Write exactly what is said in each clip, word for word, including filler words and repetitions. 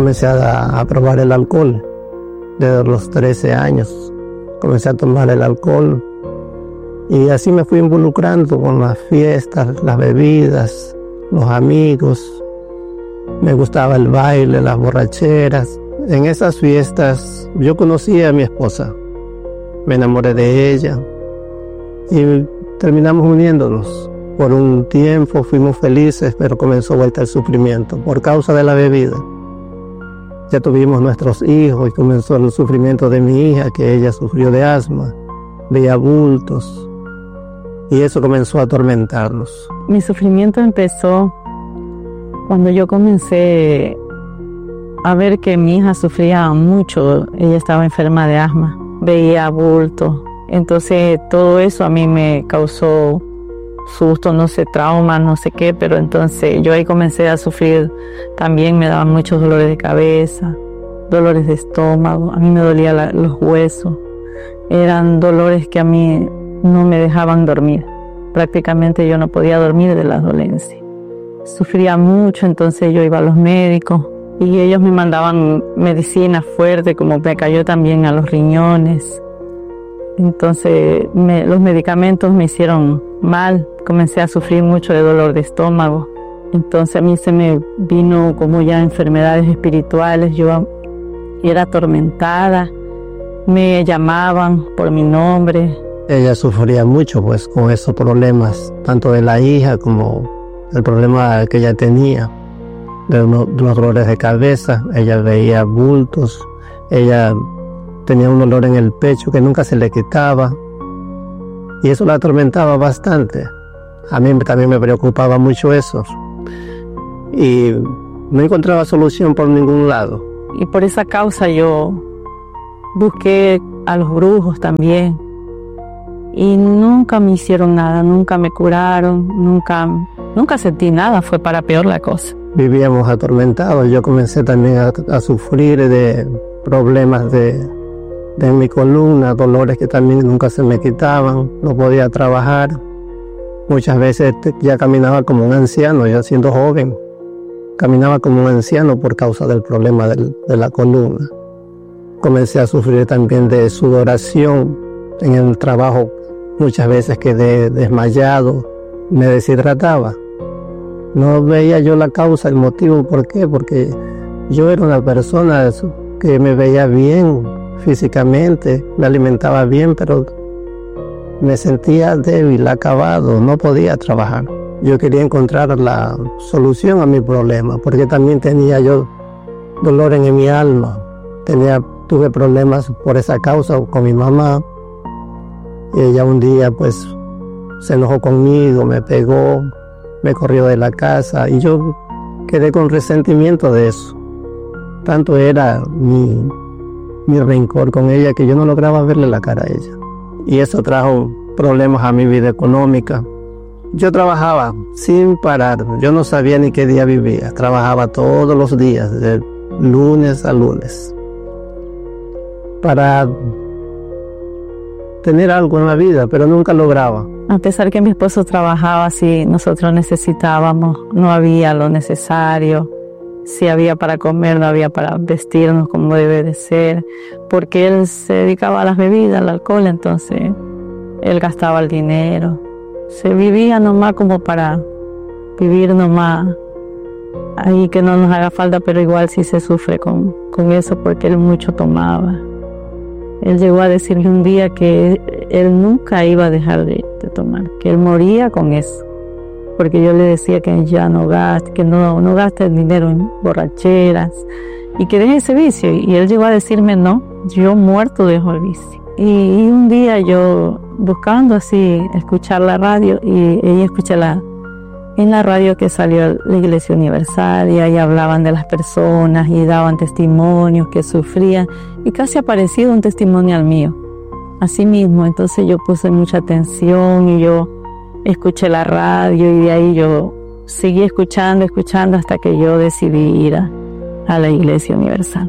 comencé a, a probar el alcohol. Desde los trece años comencé a tomar el alcohol. Y así me fui involucrando con las fiestas, las bebidas, los amigos. Me gustaba el baile, las borracheras. En esas fiestas yo conocí a mi esposa. Me enamoré de ella y terminamos uniéndonos. Por un tiempo fuimos felices, pero comenzó vuelta el sufrimiento por causa de la bebida. Ya tuvimos nuestros hijos y comenzó el sufrimiento de mi hija, que ella sufrió de asma, veía bultos, y eso comenzó a atormentarnos. Mi sufrimiento empezó cuando yo comencé a ver que mi hija sufría mucho. Ella estaba enferma de asma, veía bultos. Entonces todo eso a mí me causó susto, no sé, trauma, no sé qué, pero entonces yo ahí comencé a sufrir. También me daban muchos dolores de cabeza, dolores de estómago, a mí me dolían la, los huesos. Eran dolores que a mí no me dejaban dormir. Prácticamente yo no podía dormir de las dolencias. Sufría mucho, entonces yo iba a los médicos y ellos me mandaban medicina fuerte, como me cayó también a los riñones. Entonces me, los medicamentos me hicieron mal, comencé a sufrir mucho de dolor de estómago. Entonces a mí se me vino como ya enfermedades espirituales, yo era atormentada, me llamaban por mi nombre. Ella sufría mucho pues con esos problemas, tanto de la hija como el problema que ella tenía, de, uno, de los dolores de cabeza. Ella veía bultos, ella tenía un dolor en el pecho que nunca se le quitaba y eso la atormentaba bastante. A mí también me preocupaba mucho eso y no encontraba solución por ningún lado. Y por esa causa yo busqué a los brujos también y nunca me hicieron nada, nunca me curaron, nunca, nunca sentí nada, fue para peor la cosa. Vivíamos atormentados, yo comencé también a, a sufrir de problemas de de mi columna, dolores que también nunca se me quitaban, no podía trabajar. Muchas veces ya caminaba como un anciano, yo siendo joven, caminaba como un anciano por causa del problema del, de la columna. Comencé a sufrir también de sudoración en el trabajo, muchas veces quedé desmayado, me deshidrataba. No veía yo la causa, el motivo, ¿por qué? Porque yo era una persona que me veía bien físicamente, me alimentaba bien, pero me sentía débil, acabado, no podía trabajar. Yo quería encontrar la solución a mi problema, porque también tenía yo dolor en mi alma. Tenía, tuve problemas por esa causa con mi mamá. Y ella un día pues se enojó conmigo, me pegó, me corrió de la casa y yo quedé con resentimiento de eso. Tanto era mi mi rencor con ella que yo no lograba verle la cara a ella. Y eso trajo problemas a mi vida económica. Yo trabajaba sin parar, yo no sabía ni qué día vivía, trabajaba todos los días, de lunes a lunes, para tener algo en la vida, pero nunca lograba. A pesar que mi esposo trabajaba, sí, nosotros necesitábamos, no había lo necesario. Si había para comer, no había para vestirnos como debe de ser, porque él se dedicaba a las bebidas, al alcohol, entonces él gastaba el dinero. Se vivía nomás como para vivir nomás, ahí que no nos haga falta, pero igual sí se sufre con, con eso porque él mucho tomaba. Él llegó a decirle un día que él nunca iba a dejar de, de tomar, que él moría con eso. Porque yo le decía que ya no gaste, que no, no gaste el dinero en borracheras y que deje ese vicio. Y él llegó a decirme, no, yo muerto dejo el vicio. Y, y un día yo buscando así, escuchar la radio, y ella escuché la, en la radio que salió la Iglesia Universal y ahí hablaban de las personas y daban testimonios que sufrían y casi ha parecido un testimonio al mío. Así mismo, entonces yo puse mucha atención y yo escuché la radio y de ahí yo seguí escuchando, escuchando hasta que yo decidí ir a, a la Iglesia Universal.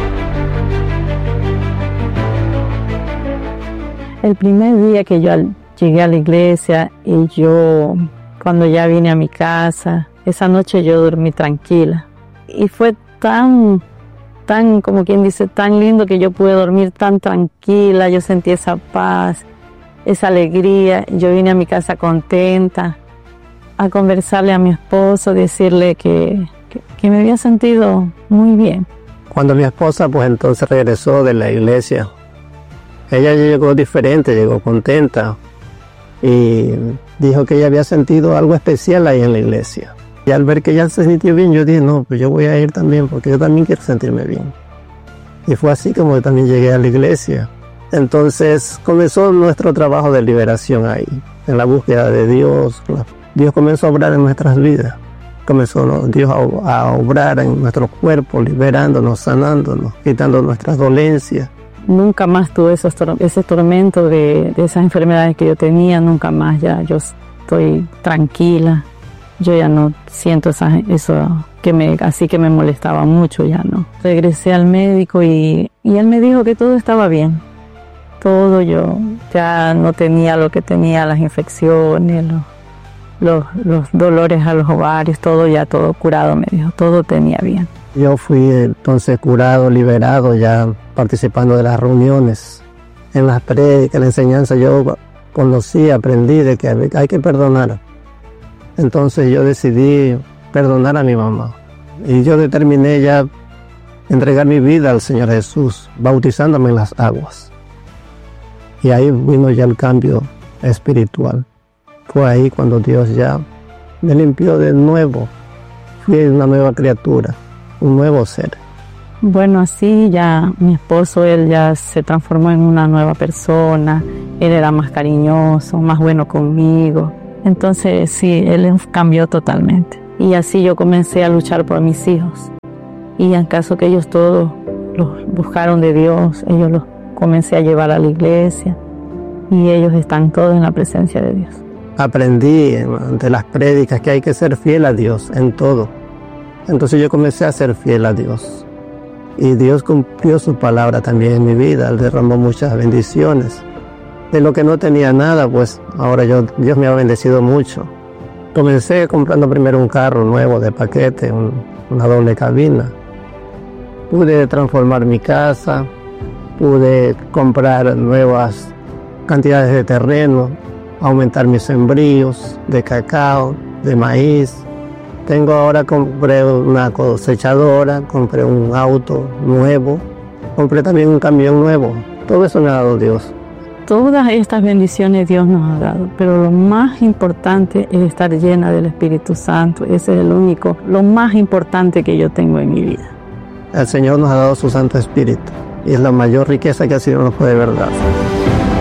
El primer día que yo llegué a la iglesia y yo, cuando ya vine a mi casa, esa noche yo dormí tranquila. Y fue tan, tan, como quien dice, tan lindo que yo pude dormir tan tranquila. Yo sentí esa paz, esa alegría. Yo vine a mi casa contenta a conversarle a mi esposo, decirle que, que, que me había sentido muy bien. Cuando mi esposa pues entonces regresó de la iglesia, ella llegó diferente, llegó contenta y dijo que ella había sentido algo especial ahí en la iglesia. Y al ver que ella se sintió bien, yo dije, no, pues yo voy a ir también porque yo también quiero sentirme bien. Y fue así como también llegué a la iglesia. Entonces comenzó nuestro trabajo de liberación ahí, en la búsqueda de Dios. Dios comenzó a obrar en nuestras vidas. Comenzó ¿no? Dios a, a obrar en nuestros cuerpos, liberándonos, sanándonos, quitando nuestras dolencias. Nunca más tuve esos tor ese tormento de, de esas enfermedades que yo tenía, nunca más. Ya yo estoy tranquila. Yo ya no siento esa, eso que me, así que me molestaba mucho, ya no. Regresé al médico y, y él me dijo que todo estaba bien. Todo, yo ya no tenía lo que tenía, las infecciones, los, los, los dolores a los ovarios, todo ya, todo curado, me dijo, todo tenía bien. Yo fui entonces curado, liberado, ya participando de las reuniones, en las prédicas, en la enseñanza. Yo conocí, aprendí de que hay que perdonar. Entonces yo decidí perdonar a mi mamá. Y yo determiné ya entregar mi vida al Señor Jesús, bautizándome en las aguas. Y ahí vino ya el cambio espiritual. Fue ahí cuando Dios ya me limpió de nuevo. Fui una nueva criatura, un nuevo ser. Bueno, así ya mi esposo, él ya se transformó en una nueva persona. Él era más cariñoso, más bueno conmigo. Entonces sí, él cambió totalmente. Y así yo comencé a luchar por mis hijos. Y en caso que ellos todos los buscaron de Dios, ellos los comencé a llevar a la iglesia. Y ellos están todos en la presencia de Dios. Aprendí de las prédicas que hay que ser fiel a Dios en todo. Entonces yo comencé a ser fiel a Dios. Y Dios cumplió su palabra también en mi vida. Él derramó muchas bendiciones. De lo que no tenía nada, pues ahora yo, Dios me ha bendecido mucho. Comencé comprando primero un carro nuevo de paquete, un, una doble cabina. Pude transformar mi casa, pude comprar nuevas cantidades de terreno, aumentar mis sembríos de cacao, de maíz. Tengo ahora, compré una cosechadora, compré un auto nuevo, compré también un camión nuevo. Todo eso me ha dado Dios. Todas estas bendiciones Dios nos ha dado, pero lo más importante es estar llena del Espíritu Santo. Ese es el único, lo más importante que yo tengo en mi vida. El Señor nos ha dado su Santo Espíritu y es la mayor riqueza que ha sido nos puede ver dar.